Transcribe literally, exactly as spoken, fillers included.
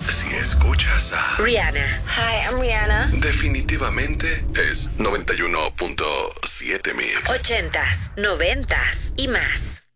Si escuchas a Rihanna. Hi, I'm Rihanna. definitivamente es noventa y uno punto siete Mix. Ochentas, noventas y más.